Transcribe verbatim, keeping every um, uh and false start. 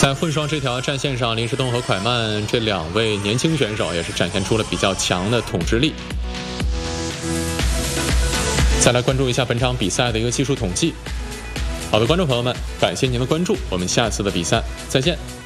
在混双这条战线上，林诗东和蒯曼这两位年轻选手也是展现出了比较强的统治力。再来关注一下本场比赛的一个技术统计。好的，观众朋友们，感谢您的关注，我们下次的比赛再见。